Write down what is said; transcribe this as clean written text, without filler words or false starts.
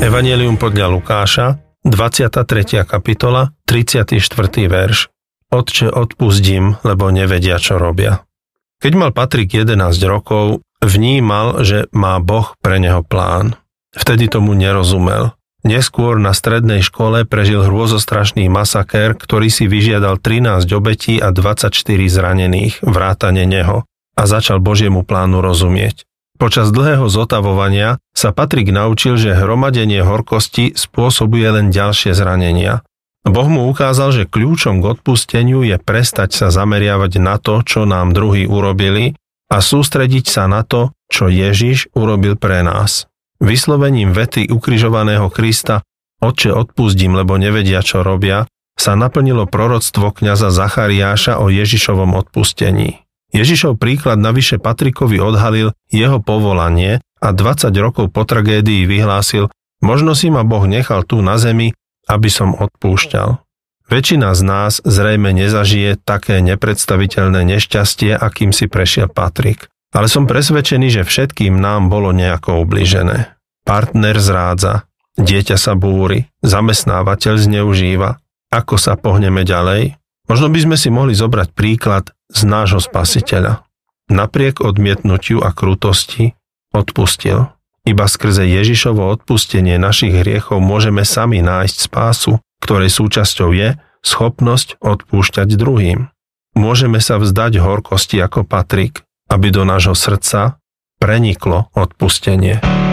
Evanjelium podľa Lukáša, 23. kapitola, 34. verš. Otče, odpustím, lebo nevedia, čo robia. Keď mal Patrik 11 rokov, vnímal, že má Boh pre neho plán. Vtedy tomu nerozumel. Neskôr na strednej škole prežil hrôzostrašný masakér, ktorý si vyžiadal 13 obetí a 24 zranených, vrátane neho, a začal Božiemu plánu rozumieť. Počas dlhého zotavovania sa Patrik naučil, že hromadenie horkosti spôsobuje len ďalšie zranenia. Boh mu ukázal, že kľúčom k odpusteniu je prestať sa zameriavať na to, čo nám druhí urobili, a sústrediť sa na to, čo Ježiš urobil pre nás. Vyslovením vety ukrižovaného Krista Otče, odpustím, lebo nevedia, čo robia, sa naplnilo proroctvo kňaza Zachariáša o Ježišovom odpustení. Ježišov príklad navyše Patrikovi odhalil jeho povolanie a 20 rokov po tragédii vyhlásil: možno si ma Boh nechal tu na zemi, aby som odpúšťal. Väčšina z nás zrejme nezažije také nepredstaviteľné nešťastie, akým si prešiel Patrik. Ale som presvedčený, že všetkým nám bolo nejako ubližené. Partner zrádza, dieťa sa búri, zamestnávateľ zneužíva. Ako sa pohneme ďalej? Možno by sme si mohli zobrať príklad z nášho Spasiteľa. Napriek odmietnutiu a krutosti odpustil. Iba skrze Ježišovo odpustenie našich hriechov môžeme sami nájsť spásu, ktorej súčasťou je schopnosť odpúšťať druhým. Môžeme sa vzdať horkosti ako Patrik, aby do nášho srdca preniklo odpustenie.